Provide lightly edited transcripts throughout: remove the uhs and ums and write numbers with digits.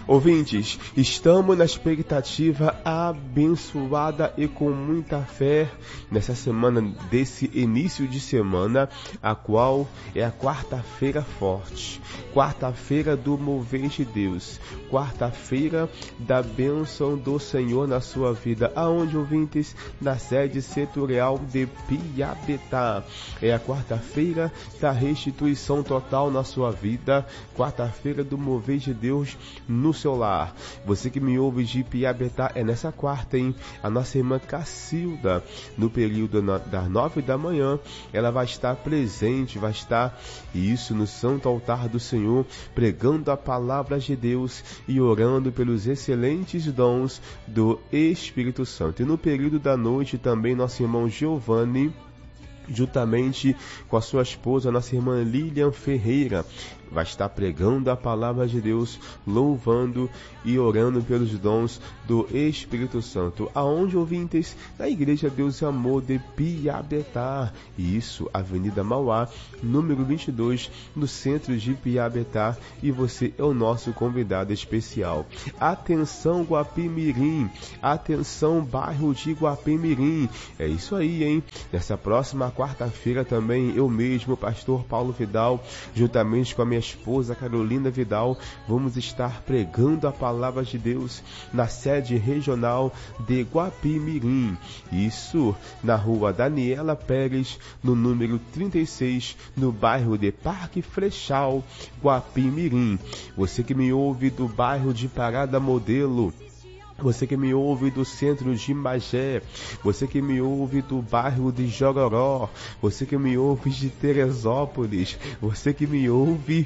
Ouvintes, estamos na expectativa abençoada e com muita fé nessa semana, desse início de semana, a qual é a quarta-feira forte, quarta-feira do mover de Deus, quarta-feira da bênção do Senhor na sua vida, aonde, ouvintes, na sede setorial de Piabetá. É a quarta-feira da restituição total na sua vida, quarta-feira do mover de Deus no seu lar. Você que me ouve de Piabetá, é nessa quarta, hein? A nossa irmã Cacilda, no período das 9 da manhã, ela vai estar presente, vai estar, isso, no santo altar do Senhor, pregando a palavra de Deus e orando pelos excelentes dons do Espírito Santo. E no período da noite também, nosso irmão Giovanni, juntamente com a sua esposa, nossa irmã Lilian Ferreira, vai estar pregando a palavra de Deus, louvando e orando pelos dons do Espírito Santo. Aonde, ouvintes? Na Igreja Deus e Amor de Piabetá. Isso, Avenida Mauá, número 22, no centro de Piabetá. E você é o nosso convidado especial. Atenção, Guapimirim. Atenção, bairro de Guapimirim. É isso aí, hein? Nessa próxima quarta-feira também, eu mesmo, pastor Paulo Vidal, juntamente com a minha esposa Carolina Vidal, vamos estar pregando a palavra de Deus na sede regional de Guapimirim. Isso, na rua Daniela Pérez, no número 36, no bairro de Parque Frechal, Guapimirim. Você que me ouve do bairro de Parada Modelo, você que me ouve do centro de Magé, você que me ouve do bairro de Jororó, você que me ouve de Teresópolis, você que me ouve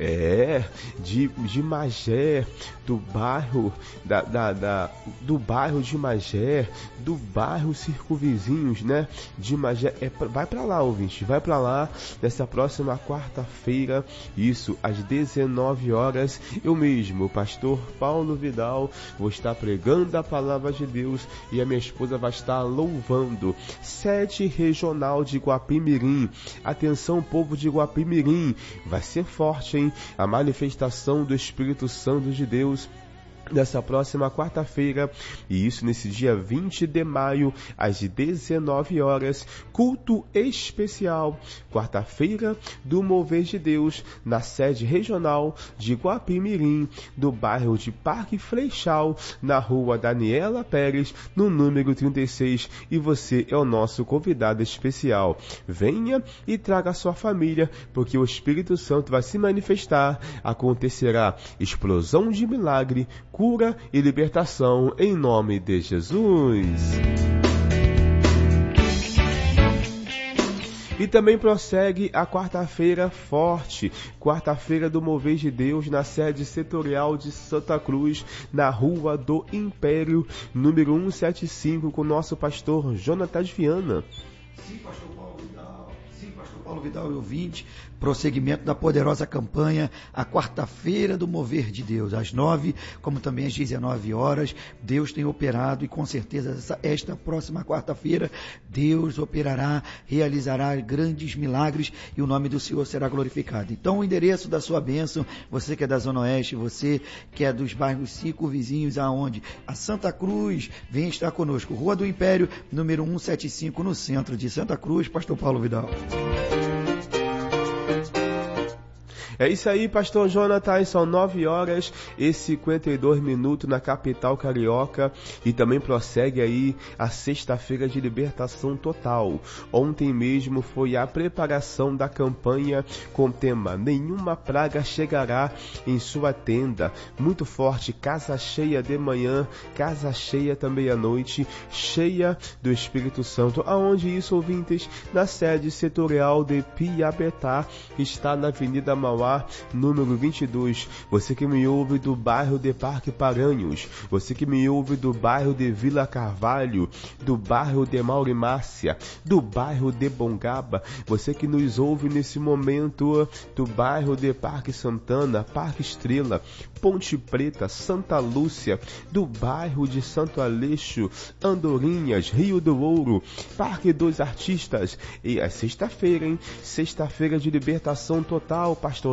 de Magé, do bairro do bairro de Magé, do bairro circunvizinhos, né? De Magé, vai para lá, ouvinte, vai para lá nessa próxima quarta-feira, isso, às 19 horas, eu mesmo, o pastor Paulo Vidal, vou estar pregando a palavra de Deus e a minha esposa vai estar louvando. Sede regional de Guapimirim. Atenção, povo de Guapimirim, vai ser forte, hein? A manifestação do Espírito Santo de Deus nessa próxima quarta-feira, e isso nesse dia 20 de maio, às 19 horas, culto especial, quarta-feira do Mover de Deus, na sede regional de Guapimirim, do bairro de Parque Frechal, na rua Daniela Pérez, no número 36, e você é o nosso convidado especial. Venha e traga a sua família, porque o Espírito Santo vai se manifestar, acontecerá explosão de milagre, cura e libertação em nome de Jesus. E também prossegue a quarta-feira forte, quarta-feira do Mover de Deus, na sede setorial de Santa Cruz, na Rua do Império, número 175, com o nosso pastor Jonatas Viana. Sim, pastor Paulo Vidal. Sim, pastor Paulo Vidal e ouvinte. Prosseguimento da poderosa campanha, a quarta-feira do Mover de Deus, às 9, como também às 19 horas, Deus tem operado e com certeza esta próxima quarta-feira, Deus operará, realizará grandes milagres e o nome do Senhor será glorificado. Então o endereço da sua bênção, você que é da Zona Oeste, você que é dos bairros 5 vizinhos aonde? A Santa Cruz, vem estar conosco, Rua do Império, número 175, no centro de Santa Cruz, pastor Paulo Vidal. É isso aí, pastor Jonatas, são 9 horas e 52 minutos na capital carioca, e também prossegue aí a sexta-feira de libertação total. Ontem mesmo foi a preparação da campanha com o tema Nenhuma Praga Chegará em Sua Tenda. Muito forte, casa cheia de manhã, casa cheia também à noite, cheia do Espírito Santo. Aonde isso, ouvintes? Na sede setorial de Piabetá, que está na Avenida Mauá, número 22. Você que me ouve do bairro de Parque Paranhos, você que me ouve do bairro de Vila Carvalho, do bairro de Maurimácia, do bairro de Bongaba, você que nos ouve nesse momento do bairro de Parque Santana, Parque Estrela, Ponte Preta, Santa Lúcia, do bairro de Santo Aleixo, Andorinhas, Rio do Ouro, Parque dos Artistas. E é sexta-feira, hein? Sexta-feira de libertação total, pastor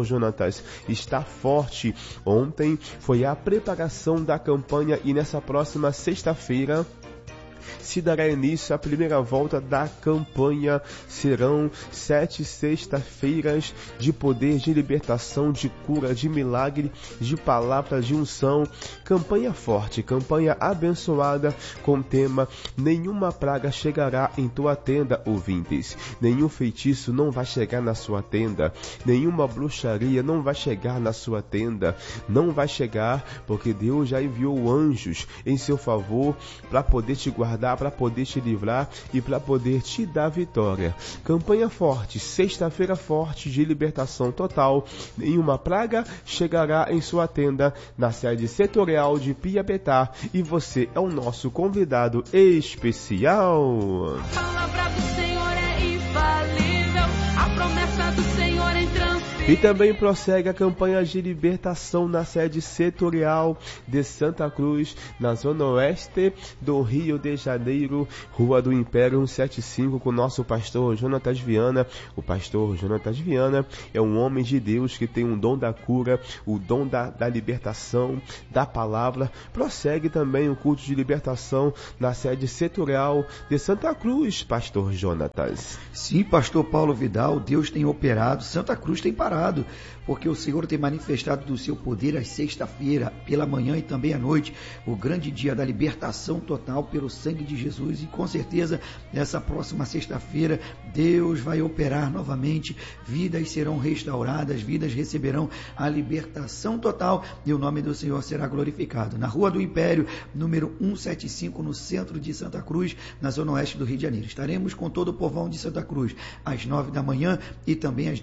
pastor Jonatas, está forte. Ontem foi a preparação da campanha e nessa próxima sexta-feira se dará início à primeira volta da campanha. Serão 7 sexta-feiras de poder, de libertação, de cura, de milagre, de palavra, de unção. Campanha forte, campanha abençoada com o tema: nenhuma praga chegará em tua tenda, ouvintes. Nenhum feitiço não vai chegar na sua tenda. Nenhuma bruxaria não vai chegar na sua tenda. Não vai chegar, porque Deus já enviou anjos em seu favor para poder te guardar, para poder te livrar e para poder te dar vitória. Campanha forte, sexta-feira forte de libertação total. Nenhuma praga chegará em sua tenda, na sede setorial de Piabetá, e você é o nosso convidado especial. A palavra do Senhor é infalível, a promessa do Senhor é intransferível. E também prossegue a campanha de libertação na sede setorial de Santa Cruz, na zona oeste do Rio de Janeiro, Rua do Império 175, com o nosso pastor Jonatas Viana. O pastor Jonatas Viana é um homem de Deus que tem um dom da cura, o dom da libertação, da palavra. Prossegue também o culto de libertação na sede setorial de Santa Cruz, pastor Jonatas. Sim, pastor Paulo Vidal, Deus tem operado, Santa Cruz tem parado, porque o Senhor tem manifestado do seu poder às sexta-feira, pela manhã e também à noite, o grande dia da libertação total pelo sangue de Jesus. E com certeza, nessa próxima sexta-feira, Deus vai operar novamente, vidas serão restauradas, vidas receberão a libertação total e o nome do Senhor será glorificado. Na Rua do Império, número 175, no centro de Santa Cruz, na zona oeste do Rio de Janeiro. Estaremos com todo o povão de Santa Cruz, às 9 da manhã e também às